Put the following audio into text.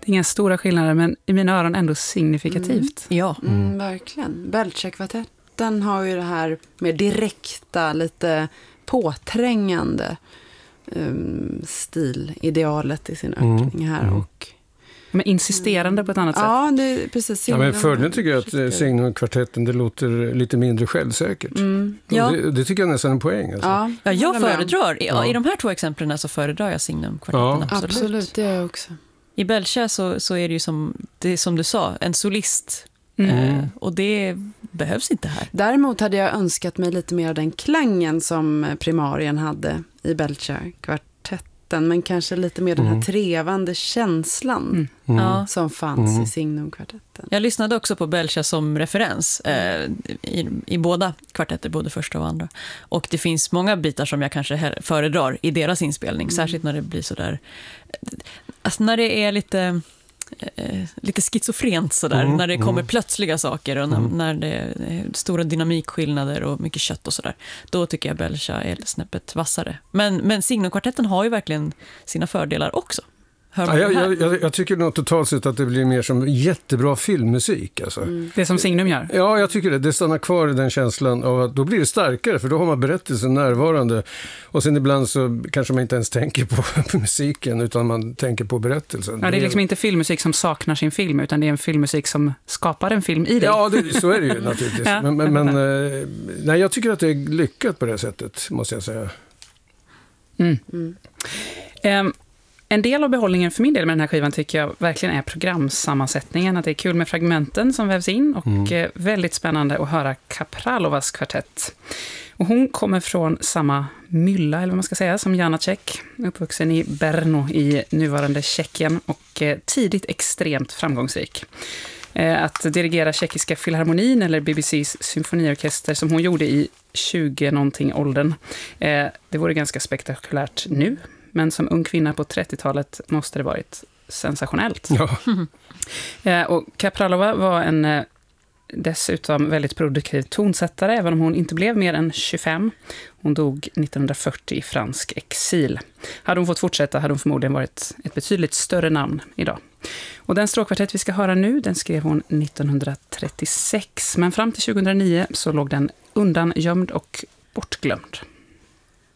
Det är inga stora skillnader, men i mina öron ändå signifikativt. Ja. Verkligen. Belcher-kvartetten har ju det här mer direkta, lite påträngande stilidealet i sin öppning här. Och men insisterande på ett annat sätt. ja, det är precis. Ja, men fördelen tycker jag att Signum-kvartetten, det låter lite mindre självsäkert. Ja. Det tycker jag nästan är en poäng. Alltså. Ja, jag föredrar, i de här 2 exemplen så föredrar jag Signum-kvartetten, absolut, det är jag också. I Belcher så är det ju som du sa, en solist. Och det behövs inte här. Däremot hade jag önskat mig lite mer av den klangen som primarien hade i Belcher-kvartetten, men kanske lite mer den här trevande känslan som fanns i Signum-kvartetten. Jag lyssnade också på Belcher som referens i båda kvartetter, både första och andra. Och det finns många bitar som jag kanske föredrar i deras inspelning, särskilt när det blir så där, alltså när det är lite schizofrent sådär, när det kommer plötsliga saker och när det är stora dynamikskillnader och mycket kött och sådär, då tycker jag Belcher är snäppet vassare. Men Signum-kvartetten har ju verkligen sina fördelar också. Jag tycker nog totalt sett att det blir mer som jättebra filmmusik. Alltså. Det som Signum gör. Ja, jag tycker det. Det stannar kvar i den känslan av att då blir det starkare, för då har man berättelsen närvarande. Och sen ibland så kanske man inte ens tänker på musiken, utan man tänker på berättelsen. Ja, det är liksom inte filmmusik som saknar sin film, utan det är en filmmusik som skapar en film i dig. Ja, så är det ju naturligtvis. Men nej, jag tycker att det är lyckat på det sättet, måste jag säga. En del av behållningen för min del med den här skivan tycker jag verkligen är programsammansättningen. Att det är kul med fragmenten som vävs in och väldigt spännande att höra Kapralovas kvartett. Och hon kommer från samma mylla, eller vad man ska säga, som Janacek. Uppvuxen i Brno i nuvarande Tjeckien och tidigt extremt framgångsrik. Att dirigera tjeckiska filharmonin eller BBCs symfoniorkester som hon gjorde i 20-någonting åldern. Det vore ganska spektakulärt nu. Men som ung kvinna på 30-talet måste det varit sensationellt. Ja. Och Kapralova var en dessutom väldigt produktiv tonsättare, även om hon inte blev mer än 25. Hon dog 1940 i fransk exil. Hade hon fått fortsätta hade hon förmodligen varit ett betydligt större namn idag. Och den stråkkvartett vi ska höra nu, den skrev hon 1936. Men fram till 2009 så låg den undangömd och bortglömd.